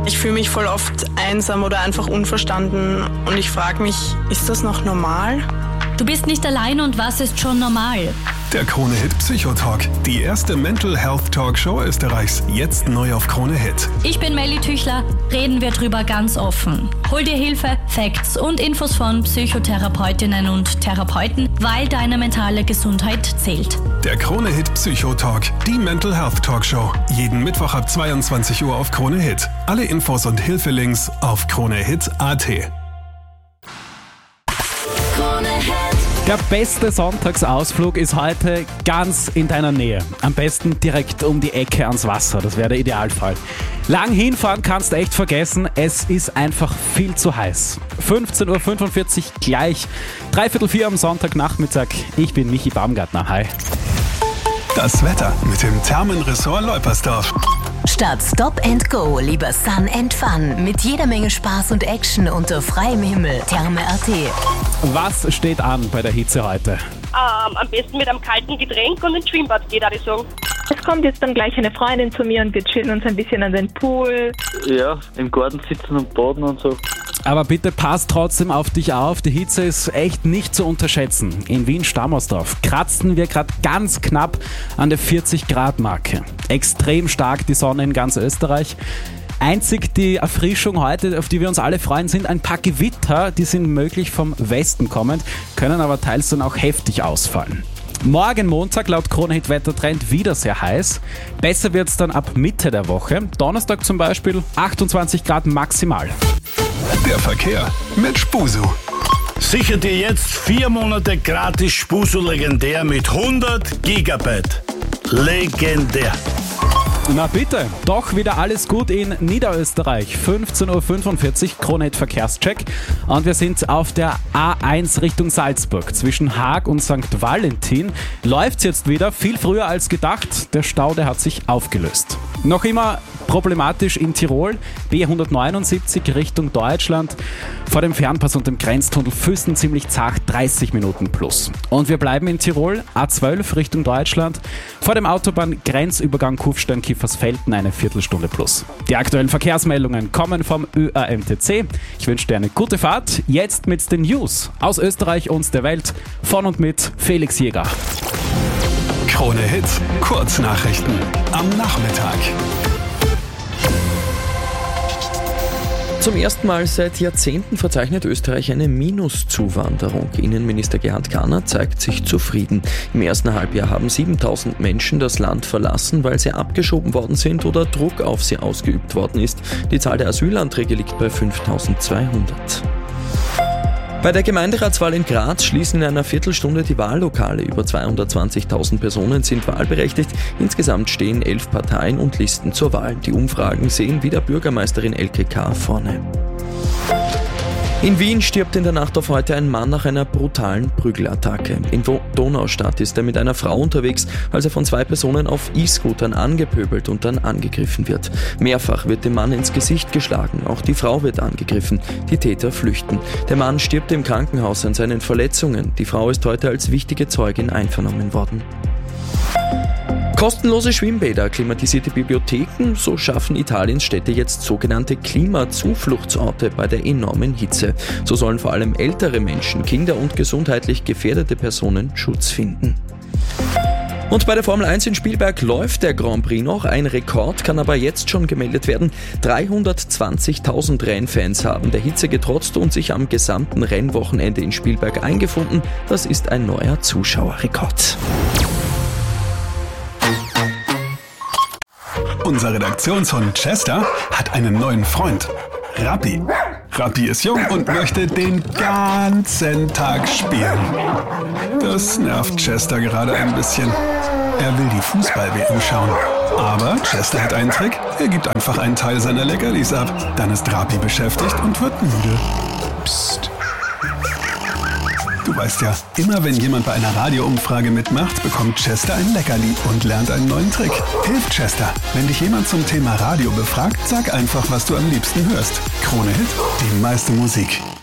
Ich fühle mich voll oft einsam oder einfach unverstanden und ich frage mich, ist das noch normal? Du bist nicht allein und was ist schon normal? Der Krone-Hit Psychotalk, die erste Mental Health Talkshow Österreichs, jetzt neu auf Krone-Hit. Ich bin Melly Tüchler, reden wir drüber ganz offen. Hol dir Hilfe, Facts und Infos von Psychotherapeutinnen und Therapeuten, weil deine mentale Gesundheit zählt. Der Krone-Hit Psychotalk, die Mental Health Talkshow, jeden Mittwoch ab 22 Uhr auf Krone-Hit. Alle Infos und Hilfelinks auf kronehit.at. Der beste Sonntagsausflug ist heute ganz in deiner Nähe. Am besten direkt um die Ecke ans Wasser, das wäre der Idealfall. Lang hinfahren kannst du echt vergessen, es ist einfach viel zu heiß. 15.45 Uhr gleich, 3:45 am Sonntagnachmittag. Ich bin Michi Baumgartner, hi. Das Wetter mit dem Thermenressort Leupersdorf. Statt Stop and Go, lieber Sun and Fun. Mit jeder Menge Spaß und Action unter freiem Himmel. Therme.at. Was steht an bei der Hitze heute? Am besten mit einem kalten Getränk und ins Schwimmbad geht, würde ich sagen. Es kommt jetzt dann gleich eine Freundin zu mir und wir chillen uns ein bisschen an den Pool. Ja, im Garten sitzen und baden und so. Aber bitte pass trotzdem auf dich auf, die Hitze ist echt nicht zu unterschätzen. In Wien-Stammersdorf kratzen wir gerade ganz knapp an der 40-Grad-Marke. Extrem stark die Sonne in ganz Österreich. Einzig die Erfrischung heute, auf die wir uns alle freuen, sind ein paar Gewitter, die sind möglich vom Westen kommend, können aber teils dann auch heftig ausfallen. Morgen Montag laut Krone-Hit Wettertrend wieder sehr heiß. Besser wird's dann ab Mitte der Woche. Donnerstag zum Beispiel 28 Grad maximal. Der Verkehr mit Spusu. Sicher dir jetzt 4 Monate gratis Spusu legendär mit 100 Gigabyte. Legendär. Na bitte, doch wieder alles gut in Niederösterreich. 15.45 Uhr, Krone-Hit Verkehrscheck. Und wir sind auf der A1 Richtung Salzburg. Zwischen Haag und St. Valentin läuft's jetzt wieder, viel früher als gedacht. Der Stau, der hat sich aufgelöst. Noch immer problematisch in Tirol, B179 Richtung Deutschland. Vor dem Fernpass und dem Grenztunnel Füssen ziemlich zart 30 Minuten plus. Und wir bleiben in Tirol, A12 Richtung Deutschland. Vor dem Autobahn-Grenzübergang Kufstein-Kiefersfelden eine Viertelstunde plus. Die aktuellen Verkehrsmeldungen kommen vom ÖAMTC. Ich wünsche dir eine gute Fahrt. Jetzt mit den News aus Österreich und der Welt von und mit Felix Jäger. Krone-Hit Kurznachrichten am Nachmittag. Zum ersten Mal seit Jahrzehnten verzeichnet Österreich eine Minuszuwanderung. Innenminister Gerhard Kahner zeigt sich zufrieden. Im ersten Halbjahr haben 7.000 Menschen das Land verlassen, weil sie abgeschoben worden sind oder Druck auf sie ausgeübt worden ist. Die Zahl der Asylanträge liegt bei 5.200. Bei der Gemeinderatswahl in Graz schließen in einer Viertelstunde die Wahllokale. Über 220.000 Personen sind wahlberechtigt. Insgesamt stehen 11 Parteien und Listen zur Wahl. Die Umfragen sehen wieder Bürgermeisterin Elke K. vorne. In Wien stirbt in der Nacht auf heute ein Mann nach einer brutalen Prügelattacke. In Donaustadt ist er mit einer Frau unterwegs, als er von 2 Personen auf E-Scootern angepöbelt und dann angegriffen wird. Mehrfach wird dem Mann ins Gesicht geschlagen, auch die Frau wird angegriffen. Die Täter flüchten. Der Mann stirbt im Krankenhaus an seinen Verletzungen. Die Frau ist heute als wichtige Zeugin einvernommen worden. Kostenlose Schwimmbäder, klimatisierte Bibliotheken, so schaffen Italiens Städte jetzt sogenannte Klimazufluchtsorte bei der enormen Hitze. So sollen vor allem ältere Menschen, Kinder und gesundheitlich gefährdete Personen Schutz finden. Und bei der Formel 1 in Spielberg läuft der Grand Prix noch. Ein Rekord kann aber jetzt schon gemeldet werden. 320.000 Rennfans haben der Hitze getrotzt und sich am gesamten Rennwochenende in Spielberg eingefunden. Das ist ein neuer Zuschauerrekord. Unser Redaktionshund Chester hat einen neuen Freund. Rappi. Rappi ist jung und möchte den ganzen Tag spielen. Das nervt Chester gerade ein bisschen. Er will die Fußball-WM schauen. Aber Chester hat einen Trick. Er gibt einfach einen Teil seiner Leckerlis ab. Dann ist Rappi beschäftigt und wird müde. Psst. Du weißt ja, immer wenn jemand bei einer Radioumfrage mitmacht, bekommt Chester ein Leckerli und lernt einen neuen Trick. Hilf Chester. Wenn dich jemand zum Thema Radio befragt, sag einfach, was du am liebsten hörst. Krone-Hit, die meiste Musik.